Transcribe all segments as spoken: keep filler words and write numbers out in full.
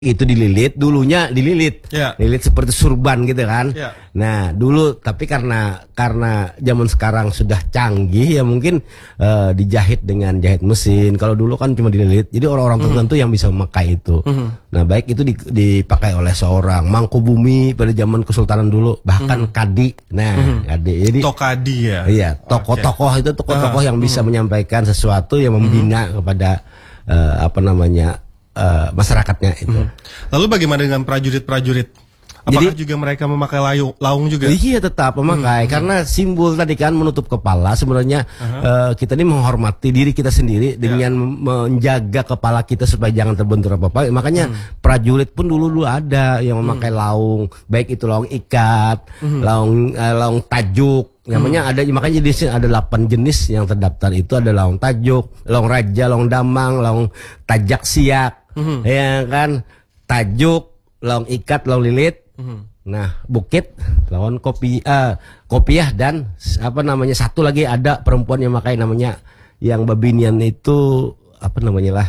itu dililit, dulunya dililit, ya. Lilit seperti surban gitu kan. Ya. Nah dulu tapi karena karena zaman sekarang sudah canggih ya mungkin uh, dijahit dengan jahit mesin. Kalau dulu kan cuma dililit, jadi orang-orang tertentu mm. yang bisa memakai itu. Mm. Nah baik itu dipakai oleh seorang Mangkubumi pada zaman Kesultanan dulu, bahkan mm. kadi. Nah mm. kadi, jadi tokadi ya. Iya, tokoh-tokoh okay. itu tokoh-tokoh uh, yang bisa mm. menyampaikan sesuatu yang membina mm. kepada uh, apa namanya. Uh, masyarakatnya itu. Hmm. Lalu bagaimana dengan prajurit-prajurit? Apakah Jadi, juga mereka memakai laung, laung juga? Iya tetap memakai hmm. karena simbol tadi kan menutup kepala sebenarnya uh-huh. uh, kita ini menghormati diri kita sendiri yeah. dengan menjaga kepala kita supaya jangan terbentur apa-apa. Makanya hmm. prajurit pun dulu dulu ada yang memakai hmm. laung, baik itu laung ikat, hmm. laung uh, laung tajuk. Namanya hmm. ada, makanya jenisnya ada delapan jenis yang terdaftar itu ada laung tajuk, laung raja, laung damang, laung tajak siak. Mm-hmm. Ya kan, tajuk, laung ikat, laung lilit, mm-hmm. nah bukit, lawan kopi, uh, kopiah dan apa namanya satu lagi ada perempuan yang pakai namanya yang babinian itu apa namanya lah,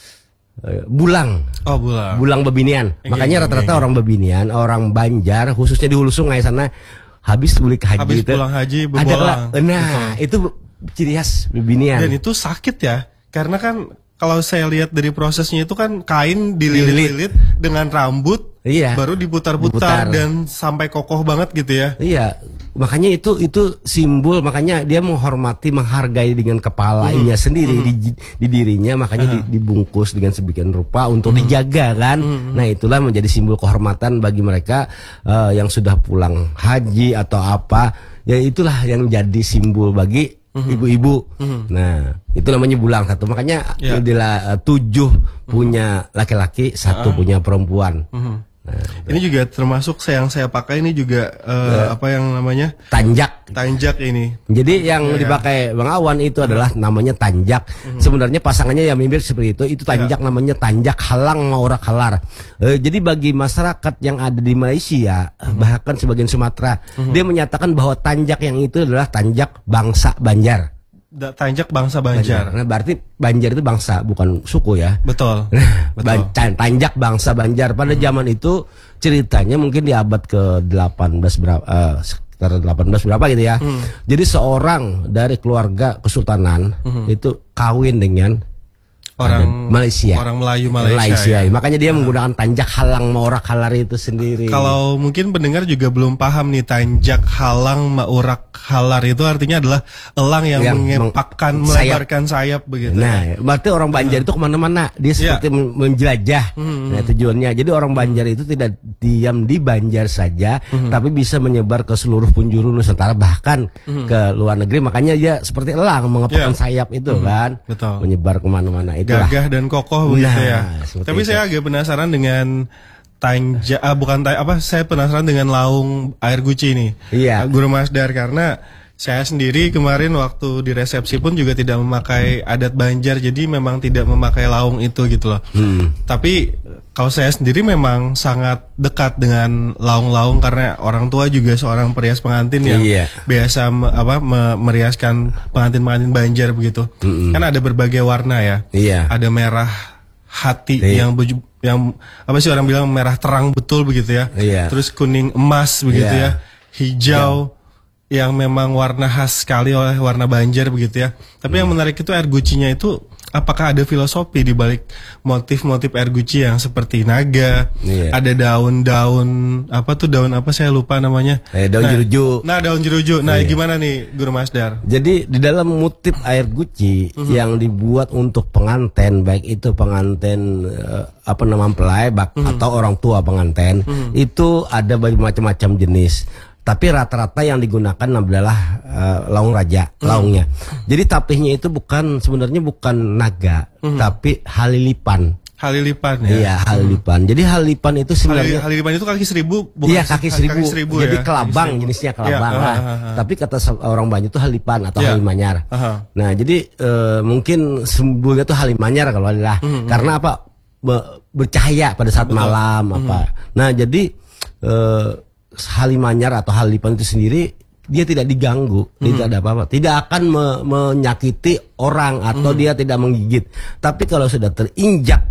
uh, bulang, oh bulang, bulang babinian. Okay, makanya rata-rata okay. orang babinian, orang Banjar khususnya di Hulu Sungai sana habis beli haji, habis itu, pulang haji adalah, nah betul. Itu ciri khas babinian. Dan itu sakit ya, karena kan kalau saya lihat dari prosesnya itu kan kain dililit-lilit dengan rambut, iya. baru diputar-putar dan sampai kokoh banget gitu ya. Iya, makanya itu itu simbol, makanya dia menghormati, menghargai dengan kepalanya hmm. sendiri hmm. Di, di dirinya, makanya uh. dibungkus dengan sebagian rupa untuk hmm. dijaga kan. Hmm. Nah itulah menjadi simbol kehormatan bagi mereka uh, yang sudah pulang haji atau apa. Ya itulah yang jadi simbol bagi ibu-ibu. Mm-hmm. Nah, itu namanya bulang satu. Makanya yeah. adalah uh, tujuh punya laki-laki, satu uh-huh. punya perempuan. Mm-hmm. Nah, ini juga termasuk yang saya pakai ini juga uh, yeah. apa yang namanya tanjak. Tanjak ini. Jadi yang yeah, dipakai Bang Awan itu yeah. adalah namanya tanjak. Mm-hmm. Sebenarnya pasangannya yang mirip seperti itu. Itu tanjak yeah. namanya tanjak halang maurak halar. Uh, jadi bagi masyarakat yang ada di Malaysia, mm-hmm. bahkan sebagian Sumatera, mm-hmm. dia menyatakan bahwa tanjak yang itu adalah tanjak bangsa Banjar. Tanjak bangsa Banjar. Nah, berarti Banjar itu bangsa, bukan suku ya. Betul. Betul. Tanjak bangsa Banjar. Pada hmm. zaman itu ceritanya mungkin di abad ke delapan belas berapa, uh, sekitar delapan belas berapa gitu ya. Hmm. Jadi seorang dari keluarga kesultanan hmm. itu kawin dengan orang Malaysia, orang Melayu Malaysia, Malaysia. Ya. Makanya dia menggunakan tanjak halang maurak halar itu sendiri. Kalau mungkin pendengar juga belum paham nih, tanjak halang maurak halar itu artinya adalah elang yang, yang mengepakkan, melebarkan sayap begitu. Nah, berarti orang Banjar itu kemana-mana, dia seperti ya. menjelajah. Hmm. Nah, tujuannya. Jadi orang Banjar itu tidak diam di Banjar saja, hmm. tapi bisa menyebar ke seluruh penjuru Nusantara, bahkan hmm. ke luar negeri. Makanya dia seperti elang mengepakkan ya. sayap itu hmm. kan, betul. menyebar kemana-mana. Gagah dan kokoh begitu nah, ya. Tapi itu. Saya agak penasaran dengan tanjak, ah, bukan tanjak apa? Saya penasaran dengan laung air guci ini. Iya. Guru Masdar, karena saya sendiri kemarin waktu di resepsi pun juga tidak memakai adat Banjar, jadi memang tidak memakai laung itu gitu loh. Hmm. Tapi kalau saya sendiri memang sangat dekat dengan laung-laung karena orang tua juga seorang perias pengantin yang iya. biasa me, apa me, meriaskan pengantin-pengantin Banjar begitu. Mm-hmm. Kan ada berbagai warna ya. Iya. Ada merah hati iya. yang beju, yang apa sih orang bilang merah terang betul begitu ya. Iya. Terus kuning emas begitu iya. ya. Hijau iya. yang memang warna khas sekali oleh warna Banjar begitu ya. Tapi mm. yang menarik itu air gucinya itu, apakah ada filosofi di balik motif-motif air guci yang seperti naga, iya. ada daun-daun apa tuh daun apa saya lupa namanya. Eh, daun nah, jeruju. Nah, daun jeruju. Nah, iya. gimana nih Guru Masdar? Jadi di dalam motif air guci uh-huh. yang dibuat untuk pengantin, baik itu pengantin uh, apa nama mempelai uh-huh. atau orang tua pengantin, uh-huh. itu ada macam-macam jenis. Tapi rata-rata yang digunakan adalah uh, laung raja, hmm. laungnya. Jadi tapihnya itu bukan, sebenarnya bukan naga, hmm. tapi halilipan. Halilipan ya? Iya, halilipan. Hmm. Jadi halilipan itu sebenarnya... Halilipan itu kaki seribu? Bukan iya, kaki seribu. Kaki seribu ya? Jadi kelabang, kaki jenisnya kelabang. Ya, lah. Aha, aha. Tapi kata orang Banyu itu halipan atau ya. halimanyar. Aha. Nah, jadi uh, mungkin simbolnya itu halimanyar kalau adalah. Hmm, karena apa? Be- bercahaya pada saat Betul. malam. Hmm. apa. Nah, jadi... Uh, halimanyar atau halipan itu sendiri dia tidak diganggu, hmm. tidak ada apa-apa, tidak akan me menyakiti orang atau hmm. dia tidak menggigit. Tapi kalau sudah terinjak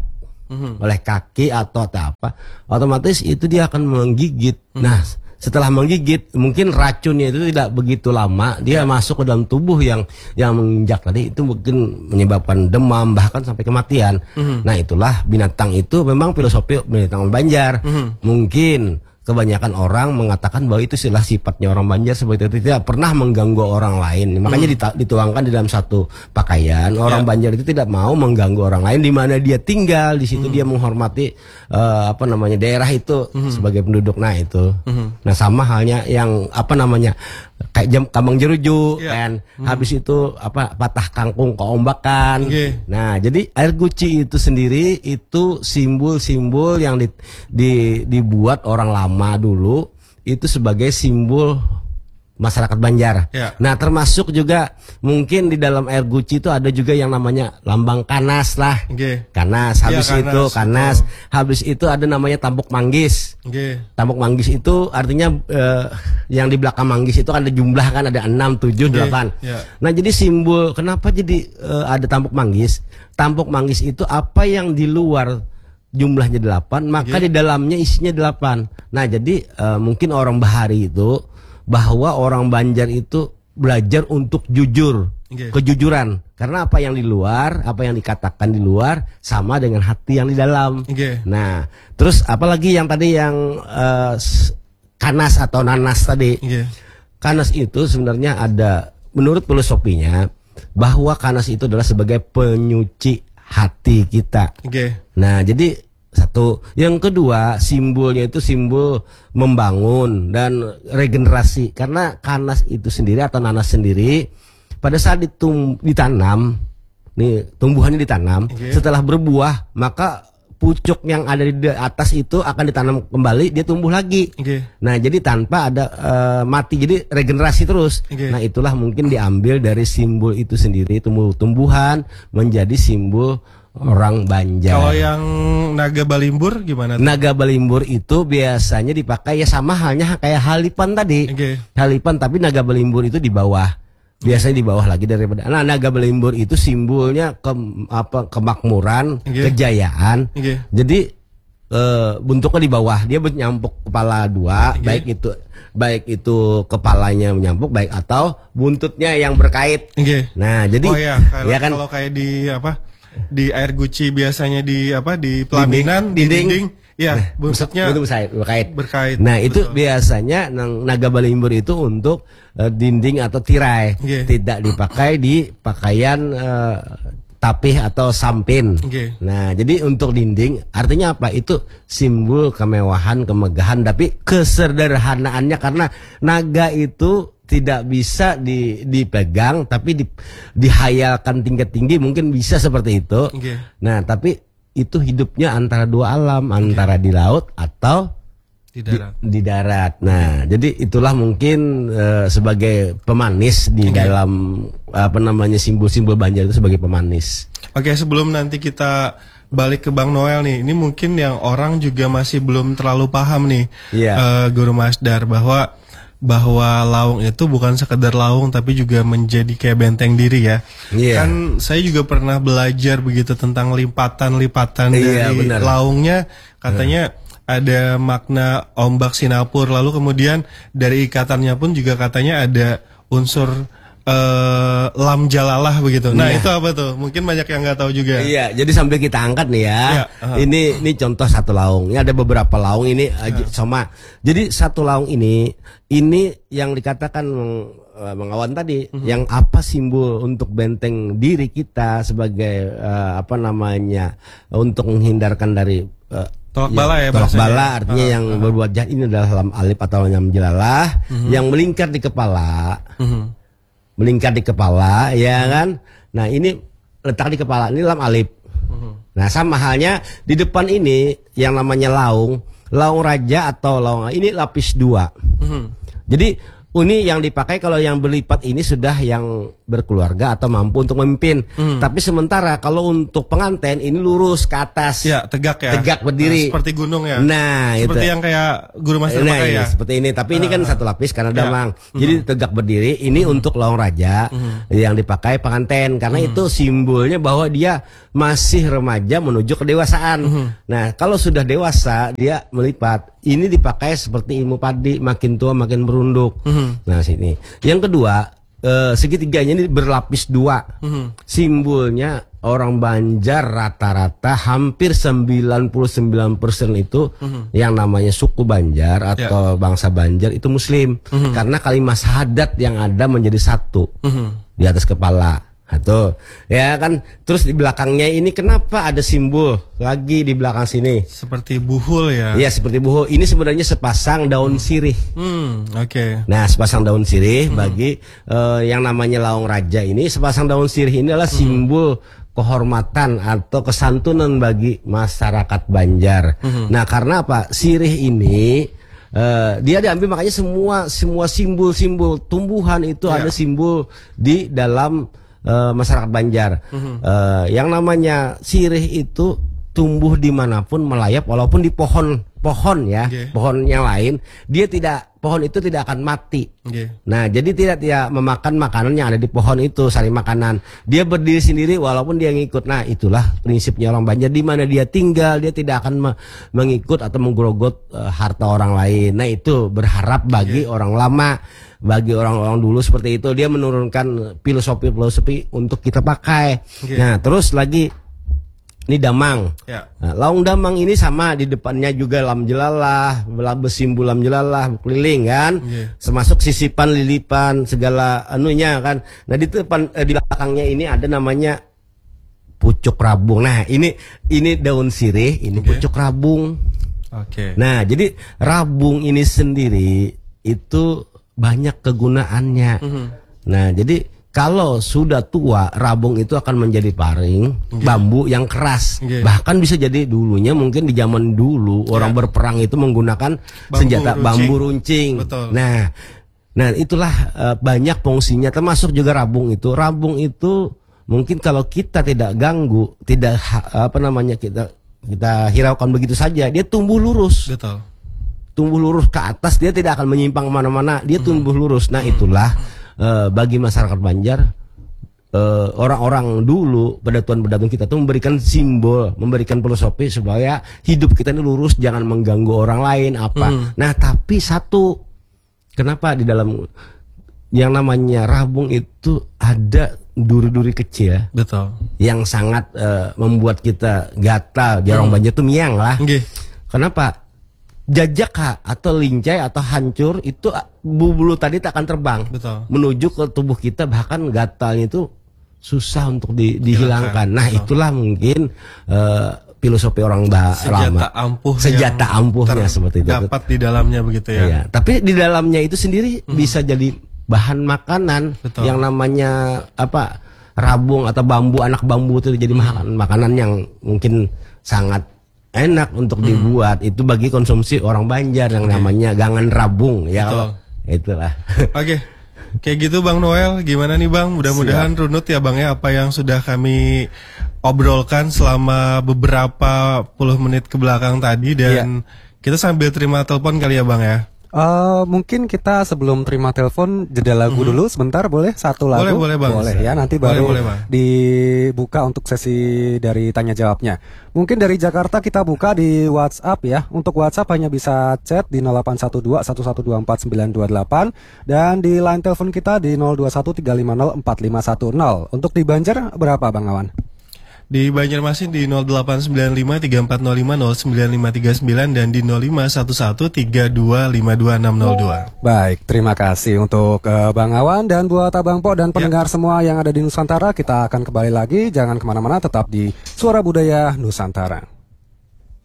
mm-hmm. oleh kaki atau apa, otomatis itu dia akan menggigit. Mm-hmm. Nah, setelah menggigit, mungkin racunnya itu tidak begitu lama dia yeah. masuk ke dalam tubuh yang yang menginjak tadi, itu mungkin menyebabkan demam bahkan sampai kematian. Mm-hmm. Nah, itulah binatang itu memang filosofi binatang Banjar. Mm-hmm. Mungkin kebanyakan orang mengatakan bahwa itu adalah sifatnya orang Banjar seperti itu, tidak pernah mengganggu orang lain. Makanya hmm. dituangkan di dalam satu pakaian. Orang ya. Banjar itu tidak mau mengganggu orang lain di mana dia tinggal. Di situ hmm. dia menghormati uh, apa namanya daerah itu hmm. sebagai penduduk. Nah itu. Hmm. Nah sama halnya yang apa namanya kayak jam kambang jeruju ya. Kan. Hmm. Habis itu apa patah kangkung keombakan. Okay. Nah jadi air guci itu sendiri itu simbol-simbol yang di, di, dibuat orang lama dulu itu sebagai simbol masyarakat Banjar. Ya. Nah termasuk juga mungkin di dalam air guci itu ada juga yang namanya lambang kanas lah. Okay. Kanas. Habis ya, itu kanas. Oh. Habis itu ada namanya tambuk manggis. Okay. Tambuk manggis itu artinya eh, yang di belakang manggis itu ada jumlah kan ada enam, tujuh, delapan. Ya. Nah jadi simbol kenapa jadi eh, ada tambuk manggis? Tambuk manggis itu apa yang di luar jumlahnya delapan, maka okay. di dalamnya isinya delapan. Nah jadi uh, mungkin orang Bahari itu bahwa orang Banjar itu belajar untuk jujur, okay. kejujuran. Karena apa yang di luar, apa yang dikatakan di luar sama dengan hati yang di dalam. Okay. Nah terus apalagi yang tadi yang uh, kanas atau nanas tadi. Okay. Kanas itu sebenarnya ada menurut filosofinya bahwa kanas itu adalah sebagai penyuci hati kita. Okay. Nah jadi satu, yang kedua simbolnya itu simbol membangun dan regenerasi karena kanas itu sendiri atau nanas sendiri pada saat ditum, ditanam, nih tumbuhannya ditanam, okay. setelah berbuah maka pucuk yang ada di atas itu akan ditanam kembali, dia tumbuh lagi. Okay. Nah jadi tanpa ada uh, mati, jadi regenerasi terus. Okay. Nah itulah mungkin diambil dari simbol itu sendiri, tumbuh-tumbuhan menjadi simbol orang Banjar. Kalau yang naga balimbur gimana tuh? Naga balimbur itu biasanya dipakai ya sama halnya kayak halipan tadi. Okay. Halipan tapi naga balimbur itu di bawah. Biasanya di bawah lagi daripada. Nah, naga balimbur itu simbolnya ke apa kemakmuran, okay. kejayaan. Okay. Jadi e, bentuknya di bawah. Dia menyampuk kepala dua, okay. baik itu baik itu kepalanya menyampuk baik atau buntutnya yang berkait. Okay. Nah, jadi oh ya, kalau, ya kan kalau kayak di apa? Di air guci biasanya di apa di pelaminan dinding, dinding, dinding ya buntutnya berkait. berkait. Nah betul. Itu biasanya naga balimbur itu untuk uh, dinding atau tirai, okay. tidak dipakai di pakaian uh, tapih atau sampin. Okay. Nah jadi untuk dinding artinya apa? Itu simbol kemewahan, kemegahan, tapi kesederhanaannya karena naga itu tidak bisa di, dipegang tapi di, dihayalkan tinggi-tinggi mungkin bisa seperti itu. Okay. Nah tapi itu hidupnya antara dua alam, okay. antara di laut atau di darat. Di, di darat. Nah jadi itulah mungkin uh, sebagai pemanis di okay. dalam apa namanya simbol-simbol Banjar itu sebagai pemanis. Oke okay, sebelum nanti kita balik ke Bang Noel nih, ini mungkin yang orang juga masih belum terlalu paham nih, yeah. uh, Guru Masdar bahwa bahwa laung itu bukan sekedar laung tapi juga menjadi kayak benteng diri ya. Yeah. Kan saya juga pernah belajar begitu tentang lipatan-lipatan yeah, dari benar. Laungnya katanya yeah. ada makna ombak Sinapur, lalu kemudian dari ikatannya pun juga katanya ada unsur Uh, lam jalalah begitu. Nah yeah. itu apa tuh? Mungkin banyak yang nggak tahu juga. Iya. Jadi sambil kita angkat nih ya. Yeah. Uh-huh. Ini ini contoh satu laung. Ini ada beberapa laung ini yeah. sama. Jadi satu laung ini ini yang dikatakan uh, Bang Awan tadi, uh-huh. yang apa simbol untuk benteng diri kita sebagai uh, apa namanya untuk menghindarkan dari uh, tolak bala ya, tolak bala artinya uh, yang uh, berbuat jahat ini adalah lam alif atau lam jalalah uh-huh. yang melingkar di kepala. Uh-huh. Melingkar di kepala, ya kan? Nah ini letak di kepala, ini lam alif. Uh-huh. Nah sama halnya di depan ini yang namanya laung, laung raja atau laung ini lapis dua. Uh-huh. Jadi ini yang dipakai kalau yang berlipat ini sudah yang berkeluarga atau mampu untuk memimpin. Hmm. Tapi sementara kalau untuk pengantin ini lurus ke atas. Ya, tegak ya. Tegak berdiri. Nah, seperti gunung ya. Nah, seperti itu. yang kayak guru master nah, pakai ini, ya. Seperti ini. Tapi uh, ini kan satu lapis karena ya. damang. Hmm. Jadi tegak berdiri. Ini hmm. untuk lawang raja hmm. yang dipakai pengantin karena hmm. itu simbolnya bahwa dia masih remaja menuju kedewasaan. Hmm. Nah, kalau sudah dewasa dia melipat. Ini dipakai seperti ilmu padi, makin tua makin merunduk. Mm-hmm. Nah sini. Yang kedua, eh, segitiganya ini berlapis dua. Mm-hmm. Simbolnya orang Banjar rata-rata hampir sembilan puluh sembilan persen itu mm-hmm. yang namanya suku Banjar atau yeah. bangsa Banjar itu Muslim. Mm-hmm. Karena kalimat syahadat yang ada menjadi satu mm-hmm. di atas kepala. Atau ya kan, terus di belakangnya ini kenapa ada simbol lagi di belakang sini? Seperti buhul ya? Iya seperti buhul. Ini sebenarnya sepasang daun sirih. Hmm, oke. Okay. Nah sepasang daun sirih hmm. bagi uh, yang namanya lawang raja ini, sepasang daun sirih ini adalah simbol hmm. kehormatan atau kesantunan bagi masyarakat Banjar. Hmm. Nah karena apa? Sirih ini Uh, dia diambil makanya semua semua simbol-simbol tumbuhan itu yeah. ada simbol di dalam Uh, masyarakat Banjar. Mm-hmm. uh, yang namanya sirih itu tumbuh dimanapun melayap, walaupun di pohon pohon ya okay. pohon yang lain dia tidak, pohon itu tidak akan mati. Okay. Nah jadi tidak tidak memakan makanan yang ada di pohon itu, sari makanan. Dia berdiri sendiri walaupun dia ngikut. Nah itulah prinsipnya orang Banjar, di mana dia tinggal dia tidak akan me- mengikut atau menggerogot uh, harta orang lain. Nah itu berharap bagi okay. orang lama, bagi orang-orang dulu seperti itu, dia menurunkan filosofi-filosofi untuk kita pakai. Okay. Nah terus lagi ini damang. Ya. Nah, laung damang ini sama, di depannya juga lam jelalah, bersimbol lam jelalah keliling kan, yeah. termasuk sisipan, lilipan, segala anunya kan. Nah di depan eh, di belakangnya ini ada namanya pucuk rabung. Nah ini ini daun sirih, ini okay. pucuk rabung. Oke. Okay. Nah jadi rabung ini sendiri itu banyak kegunaannya. Mm-hmm. Nah jadi kalau sudah tua, rabung itu akan menjadi paring, okay. bambu yang keras. Okay. Bahkan bisa jadi dulunya mungkin di zaman dulu yeah. orang berperang itu menggunakan bambu senjata runcing. bambu runcing. Betul. Nah, nah itulah uh, banyak fungsinya, termasuk juga rabung itu. Rabung itu mungkin kalau kita tidak ganggu, tidak apa namanya kita kita hiraukan begitu saja, dia tumbuh lurus. Betul. Tumbuh lurus ke atas, dia tidak akan menyimpang kemana-mana, dia hmm. tumbuh lurus. Nah itulah Uh, bagi masyarakat Banjar, uh, orang-orang dulu, pedatuan-pedatuan kita tuh memberikan simbol, memberikan filosofi supaya hidup kita ini lurus, jangan mengganggu orang lain apa. Hmm. Nah tapi satu, kenapa di dalam yang namanya rabung itu ada duri-duri kecil, betul, yang sangat uh, membuat kita gatal. Di orang hmm. Banjar tuh miang lah. Okay. Kenapa? Jajak atau lincai atau hancur itu bulu tadi tak akan terbang. Betul. Menuju ke tubuh kita, bahkan gatalnya itu susah untuk di, dihilangkan. Nah betul. Itulah mungkin uh, filosofi orang ba- senjata lama. Ampuh senjata ampuhnya seperti itu. Dapat di dalamnya begitu ya. Iya. Tapi di dalamnya itu sendiri hmm. bisa jadi bahan makanan. Betul. Yang namanya apa, rabung atau bambu, anak bambu itu jadi hmm. makanan yang mungkin sangat enak untuk hmm. dibuat. Itu bagi konsumsi orang Banjar yang okay. namanya gangan rabung ya. Betul. Itulah. Oke. Okay. Kayak gitu Bang Noel, gimana nih Bang? Mudah-mudahan Siap. runut ya Bang ya apa yang sudah kami obrolkan selama beberapa puluh menit ke belakang tadi. Dan yeah. kita sambil terima telepon kali ya Bang ya. Uh, mungkin kita sebelum terima telepon jeda lagu mm-hmm. dulu sebentar, boleh? Satu lagu. Boleh, boleh Bang. Boleh ya, nanti boleh, baru boleh, Bang. dibuka untuk sesi dari tanya jawabnya. Mungkin dari Jakarta kita buka di WhatsApp ya. Untuk WhatsApp hanya bisa chat di nol delapan satu dua satu satu dua empat sembilan dua delapan dan di line telepon kita di nol dua satu tiga lima nol empat lima satu nol. Untuk di Banjar berapa Bang Awan? Di Banjarmasin di nol delapan sembilan lima tiga empat nol lima nol sembilan lima tiga sembilan dan di nol lima satu satu tiga dua lima dua enam nol dua. Baik, terima kasih untuk uh, Bang Awan dan buat Abang Po dan pendengar ya. semua yang ada di Nusantara. Kita akan kembali lagi, jangan kemana-mana, tetap di Suara Budaya Nusantara.